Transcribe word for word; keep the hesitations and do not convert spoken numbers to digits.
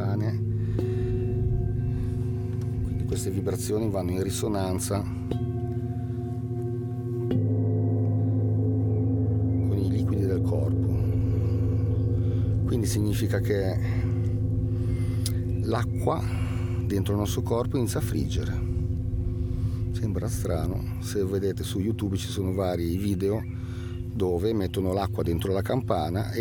campane, quindi queste vibrazioni vanno in risonanza con i liquidi del corpo. Quindi significa che l'acqua dentro il nostro corpo inizia a friggere. Sembra strano, se vedete su YouTube ci sono vari video dove mettono l'acqua dentro la campana